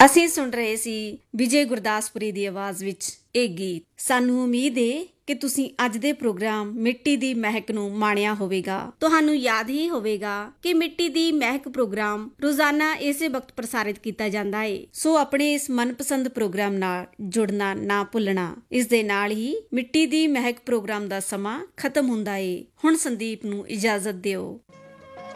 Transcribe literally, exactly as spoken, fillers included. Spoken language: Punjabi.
ਅਸੀਂ ਸੁਣ ਰਹੇ ਸੀ ਵਿਜੇ ਗੁਰਦਾਸਪੁਰੀ ਦੀ ਆਵਾਜ਼ ਵਿੱਚ ਇਹ ਗੀਤ। ਸਾਨੂੰ ਉਮੀਦ ਏ ਕਿ ਤੁਸੀਂ ਅੱਜ ਦੇ ਪ੍ਰੋਗਰਾਮ ਮਿੱਟੀ ਦੀ ਮਹਿਕ ਨੂੰ ਮਾਣਿਆ ਹੋਵੇਗਾ। ਤੁਹਾਨੂੰ ਯਾਦ ਹੀ ਹੋਵੇਗਾ ਕਿ ਮਿੱਟੀ ਦੀ ਮਹਿਕ ਪ੍ਰੋਗਰਾਮ ਰੋਜ਼ਾਨਾ ਇਸੇ ਵਕਤ ਪ੍ਰਸਾਰਿਤ ਕੀਤਾ ਜਾਂਦਾ ਏ। ਸੋ ਆਪਣੇ ਇਸ ਮਨਪਸੰਦ ਪ੍ਰੋਗਰਾਮ ਨਾਲ ਜੁੜਨਾ ਨਾ ਭੁੱਲਣਾ। ਇਸ ਦੇ ਨਾਲ ਹੀ ਮਿੱਟੀ ਦੀ ਮਹਿਕ ਪ੍ਰੋਗਰਾਮ ਦਾ ਸਮਾਂ ਖਤਮ ਹੁੰਦਾ ਏ। ਹੁਣ ਸੰਦੀਪ ਨੂੰ ਇਜਾਜ਼ਤ ਦਿਓ।